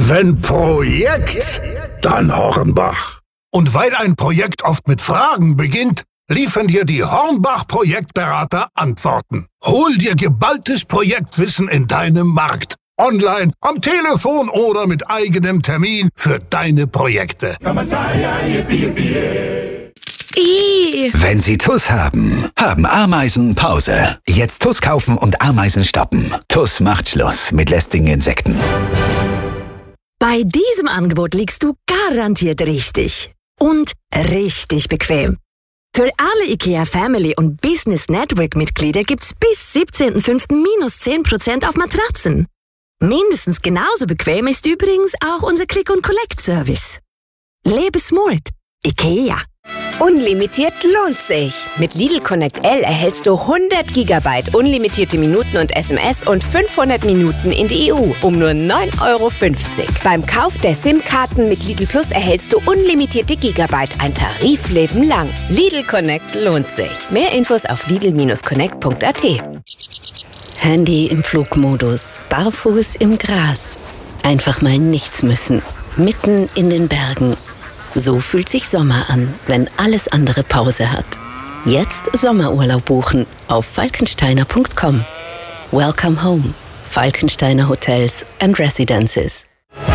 Wenn Projekt, dann Hornbach. Und weil ein Projekt oft mit Fragen beginnt, liefern dir die Hornbach-Projektberater Antworten. Hol dir geballtes Projektwissen in deinem Markt. Online, am Telefon oder mit eigenem Termin für deine Projekte. Wenn Sie TUS haben, haben Ameisen Pause. Jetzt TUS kaufen und Ameisen stoppen. TUS macht Schluss mit lästigen Insekten. Bei diesem Angebot liegst du garantiert richtig. Und richtig bequem. Für alle IKEA Family und Business Network Mitglieder gibt's bis 17.05. minus 10% auf Matratzen. Mindestens genauso bequem ist übrigens auch unser Click-and-Collect-Service. Lebe smart. IKEA. Unlimitiert lohnt sich. Mit Lidl Connect L erhältst du 100 GB unlimitierte Minuten und SMS und 500 Minuten in die EU um nur 9,50 €. Beim Kauf der SIM-Karten mit Lidl Plus erhältst du unlimitierte Gigabyte, ein Tarifleben lang. Lidl Connect lohnt sich. Mehr Infos auf lidl-connect.at. Handy im Flugmodus, barfuß im Gras. Einfach mal nichts müssen. Mitten in den Bergen. So fühlt sich Sommer an, wenn alles andere Pause hat. Jetzt Sommerurlaub buchen auf falkensteiner.com. Welcome home. Falkensteiner Hotels and Residences.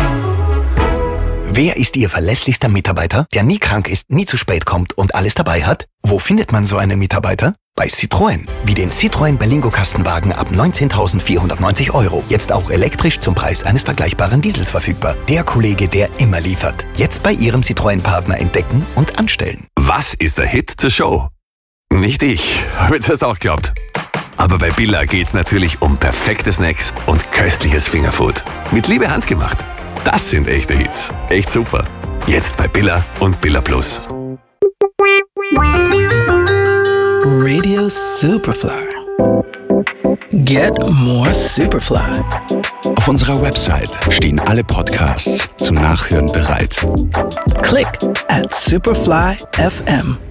Wer ist Ihr verlässlichster Mitarbeiter, der nie krank ist, nie zu spät kommt und alles dabei hat? Wo findet man so einen Mitarbeiter? Bei Citroën. Wie den Citroën Berlingo Kastenwagen ab 19.490 €. Jetzt auch elektrisch zum Preis eines vergleichbaren Diesels verfügbar. Der Kollege, der immer liefert. Jetzt bei Ihrem Citroën-Partner entdecken und anstellen. Was ist der Hit zur Show? Nicht ich, habe jetzt erst auch geglaubt. Aber bei Billa geht's natürlich um perfekte Snacks und köstliches Fingerfood. Mit Liebe handgemacht. Das sind echte Hits. Echt super. Jetzt bei Billa und Billa Plus. Radio Superfly. Get more Superfly. Auf unserer Website stehen alle Podcasts zum Nachhören bereit. Click at Superfly FM.